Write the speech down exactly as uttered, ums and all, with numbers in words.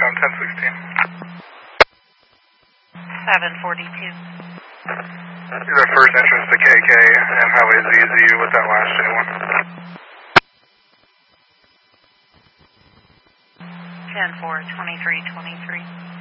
um, ten sixteen. seven forty-two. The first entrance to K K and Highway Z Z with that last J one. ten four, twenty-three twenty-three.